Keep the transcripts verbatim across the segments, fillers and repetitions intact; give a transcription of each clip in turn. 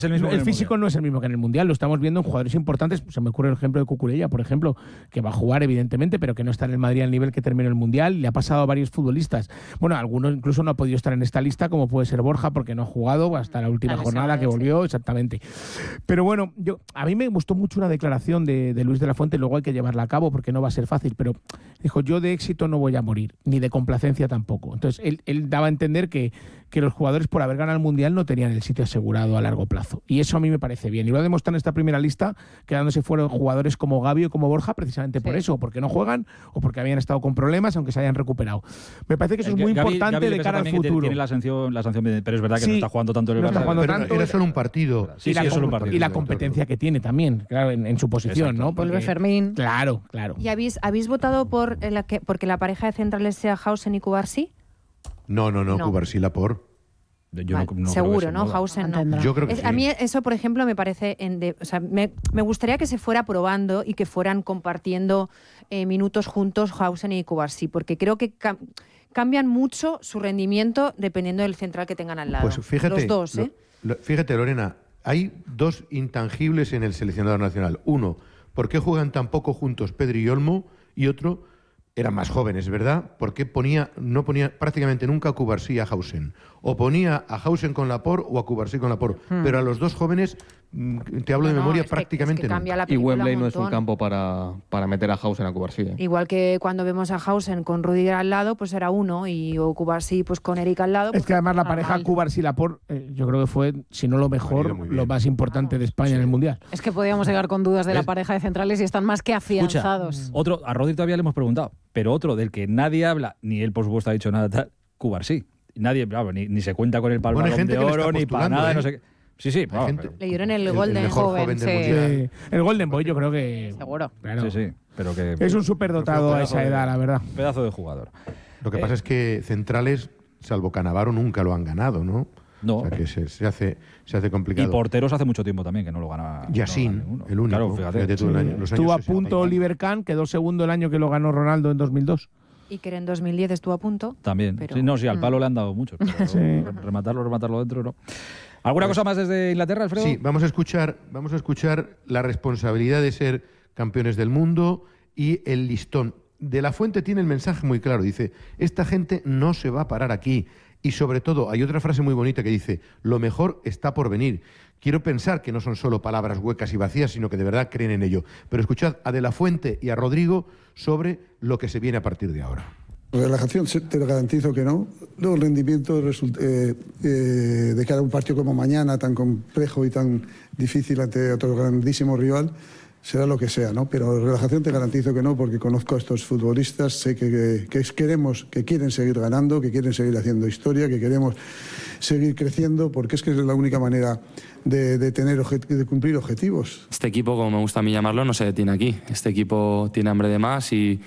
El, mismo el físico no es el mismo que en el Mundial, lo estamos viendo en jugadores importantes. Se me ocurre el ejemplo de Cucurella, por ejemplo, que va a jugar evidentemente, pero que no está en el Madrid al nivel que terminó el Mundial. Le ha pasado a varios futbolistas. Bueno, algunos incluso no ha podido estar en esta lista, como puede ser Borja, porque no ha jugado hasta la última Claro, jornada que volvió, exactamente. Pero bueno, yo a mí me gustó mucho una declaración de, de Luis de la Fuente, luego hay que llevarla a cabo porque no va a ser fácil, pero dijo, yo de éxito no voy a morir, ni de complacencia tampoco. Entonces, él, él daba a entender que, que los jugadores por haber ganado el Mundial no tenían el sitio asegurado a largo plazo. Y eso a mí me parece bien. Y lo ha demostrado en esta primera lista, quedándose fuera jugadores como Gavi o como Borja, precisamente sí. por eso, porque no juegan o porque habían estado con problemas, aunque se hayan recuperado. Me parece que eso es muy Gavi, importante Gavi de cara al futuro. Tiene la sanción, la sanción, pero es verdad que sí, no está jugando tanto en el no está jugando pero tanto. Era solo un partido. Sí, y, sí, la, solo un partido. Y la competencia que tiene también, claro, en, en su posición, Exacto. ¿no? Porque, Vuelve Fermín. Claro, claro. ¿Y habéis, habéis votado por la que, porque la pareja de centrales sea Hausen y Cubarsí? No, no, no, no. Cubarsí Laporte. Yo vale, no, no seguro, ¿no? Hausen no. Yo creo que es, sí. A mí eso, por ejemplo, me parece... En de, o sea, me, me gustaría que se fuera probando y que fueran compartiendo eh, minutos juntos Hausen y Cubarsí, porque creo que cam cambian mucho su rendimiento dependiendo del central que tengan al lado. Pues fíjate, los dos, ¿eh? Lo, lo, fíjate, Lorena, hay dos intangibles en el seleccionador nacional. Uno, ¿por qué juegan tan poco juntos Pedri y Olmo? Y otro, eran más jóvenes, ¿verdad? ¿Por qué ponía, no ponía prácticamente nunca a Cubarsí y a Hausen? O ponía a Hausen con Laporte o a Cubarsí con Laporte. Hmm. Pero a los dos jóvenes, te hablo no, de memoria, no, prácticamente que, es que no. Y Wembley no es un campo para, para meter a Hausen a Cubarsí. ¿eh? Igual que cuando vemos a Hausen con Rudiger al lado, pues era uno, y o Cubarsí pues con Eric al lado. Pues es que además la pareja Cubarsí-Laporte, eh, yo creo que fue, si no lo mejor, lo más importante de España sí. en el Mundial. Es que podíamos llegar con dudas de la pareja de centrales y están más que afianzados. Escucha, otro, a Rodri todavía le hemos preguntado, pero otro del que nadie habla, ni él por supuesto ha dicho nada tal, Cubarsí. Nadie, claro, ni, ni se cuenta con el Balón bueno, de Oro, ni para nada, ¿eh? No sé qué. Sí, sí. Claro, gente, le dieron el, el Golden el joven. joven sí. Sí, el Golden Boy yo creo que... Seguro. Claro. Sí, sí. Pero que, es un superdotado a esa edad, la verdad. Pedazo de jugador. Lo que eh, pasa es que centrales, salvo Cannavaro, nunca lo han ganado, ¿no? No. O sea que se, se, hace, se hace complicado. Y porteros hace mucho tiempo también que no lo gana. Yassin, no el único. Claro, fíjate. fíjate tú, sí. el año, los Estuvo años a punto Oliver Kahn, quedó segundo el año que lo ganó Ronaldo en dos mil dos. Y que en dos mil diez estuvo a punto. También. Pero... Sí, no, sí, al palo mm. le han dado mucho. Pero sí. Rematarlo, rematarlo dentro, no. ¿Alguna pues, cosa más desde Inglaterra, Alfredo? Sí, vamos a escuchar, vamos a escuchar la responsabilidad de ser campeones del mundo y el listón. De la Fuente tiene el mensaje muy claro. Dice, esta gente no se va a parar aquí. Y sobre todo, hay otra frase muy bonita que dice, lo mejor está por venir. Quiero pensar que no son solo palabras huecas y vacías, sino que de verdad creen en ello. Pero escuchad a De la Fuente y a Rodrigo sobre lo que se viene a partir de ahora. Relajación, te lo garantizo que no. Luego el rendimiento eh, eh, de cara a un partido como mañana, tan complejo y tan difícil ante otro grandísimo rival, será lo que sea, ¿no? Pero relajación te garantizo que no, porque conozco a estos futbolistas, sé que, que, que queremos, que quieren seguir ganando, que quieren seguir haciendo historia, que queremos seguir creciendo, porque es que es la única manera de, de, tener de cumplir objetivos. Este equipo, como me gusta a mí llamarlo, no se detiene aquí. Este equipo tiene hambre de más y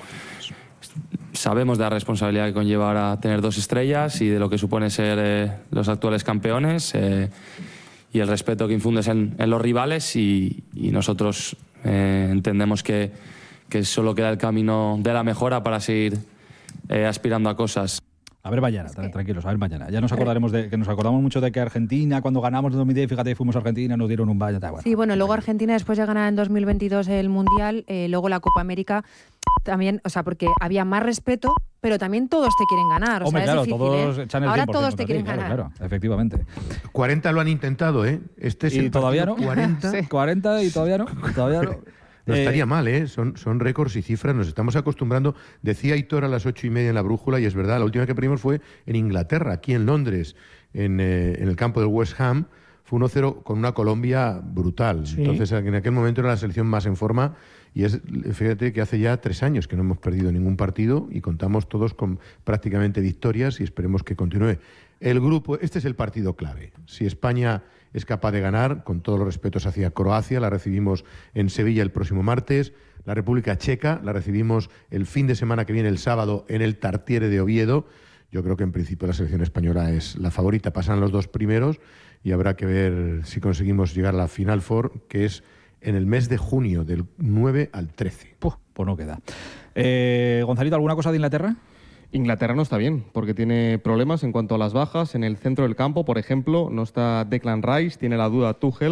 sabemos de la responsabilidad que conlleva ahora tener dos estrellas y de lo que supone ser eh, los actuales campeones eh, y el respeto que infundes en, en los rivales y, y nosotros eh, entendemos que, que solo queda el camino de la mejora para seguir eh, aspirando a cosas. A ver mañana, es que... tranquilos, a ver mañana. Ya nos acordaremos de que nos acordamos mucho de que Argentina, cuando ganamos en dos mil diez, fíjate, fuimos a Argentina, nos dieron un baño. Bueno, sí, bueno, luego Argentina después de ganar en dos mil veintidós el Mundial, eh, luego la Copa América también, o sea, porque había más respeto, pero también todos te quieren ganar. O Hombre, sea, claro, es difícil, todos ¿eh? echan el Ahora todos te quieren ti, ganar. Claro, claro, efectivamente. cuarenta lo han intentado, ¿eh? Este es ¿Y el todavía no? cuarenta. Sí. cuarenta y todavía no. Todavía no. No estaría eh, mal, ¿eh? Son, son récords y cifras, nos estamos acostumbrando. Decía Hitor a las ocho y media en la brújula, y es verdad, la última que perdimos fue en Inglaterra, aquí en Londres, en, eh, en el campo del West Ham. Fue uno cero con una Colombia brutal. Sí. Entonces, en aquel momento era la selección más en forma. Y es, fíjate que hace ya tres años que no hemos perdido ningún partido y contamos todos con prácticamente victorias y esperemos que continúe. El grupo, este es el partido clave. Si España es capaz de ganar, con todos los respetos hacia Croacia, la recibimos en Sevilla el próximo martes. La República Checa la recibimos el fin de semana que viene, el sábado, en el Tartiere de Oviedo. Yo creo que en principio la selección española es la favorita. Pasan los dos primeros y habrá que ver si conseguimos llegar a la Final Four, que es en el mes de junio, del nueve al trece. Puh, pues no queda. Eh, Gonzalito, ¿alguna cosa de Inglaterra? Inglaterra no está bien, porque tiene problemas en cuanto a las bajas. En el centro del campo, por ejemplo, no está Declan Rice, tiene la duda Tuchel.